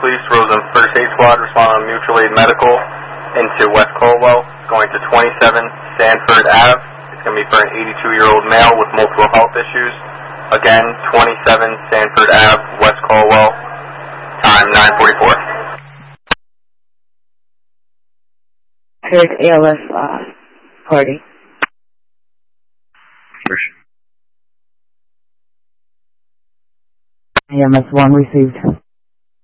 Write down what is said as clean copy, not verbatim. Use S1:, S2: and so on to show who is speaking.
S1: Police, Roseland First Aid Squad, responding on mutual aid medical into West Colwell, going to 27 Sanford Ave. It's going to be for an 82-year-old male with multiple health issues. Again, 27 Sanford Ave, West Colwell, time 9:44.
S2: Here's ALS party. AMS 1 received.